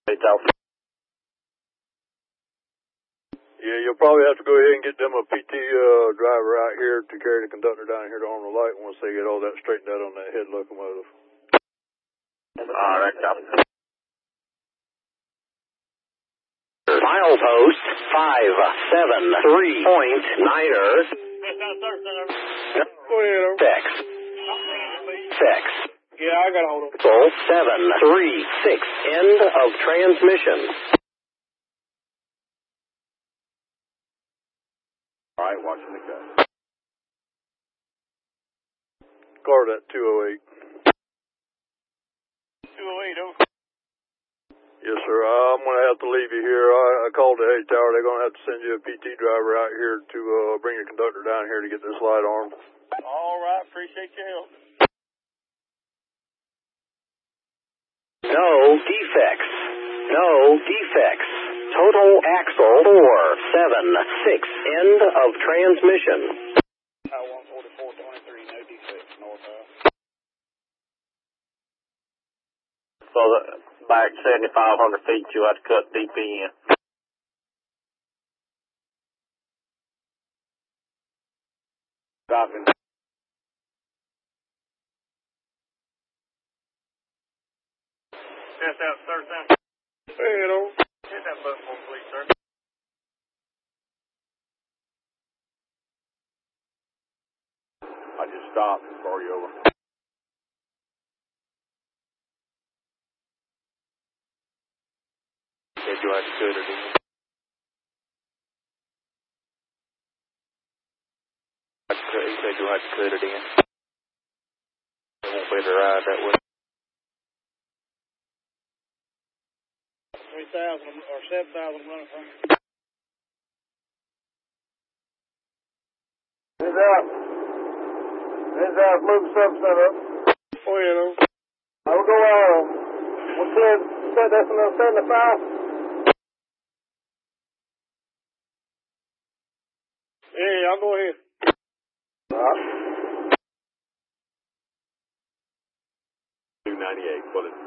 Yeah, you'll probably have to go ahead and get them a PT driver out here to carry the conductor down here to Arnold Light once they get all that straightened out on that head locomotive. Alright, copy. Milepost 573.9er. Six. Yeah, I got a hold of it. 736. End of transmission. Alright, watching the cut. Guard at 208. 208, over. Yes, sir. I'm going to have to leave you here. I called the Hay Tower. They're going to have to send you a PT driver out here to bring your conductor down here to get this light armed. All right, appreciate your help. No defects. No defects. Total axle 476. End of transmission. 144.23, no defects, north of. So back 7,500 feet, you have to cut deep in. Copy. Test out, sir, Sam. Hey, no. Hit that button for me, please, sir. I just stopped for you over. Said you had to cut it in. He said you had to cut it in. It won't be to ride that way. 3,000 or 7,000 running from you. He's out. He's out. Move the subset up. Oh, you know. I will go we'll set that's another 75. Yeah, I'll go ahead. All right. 298, put it.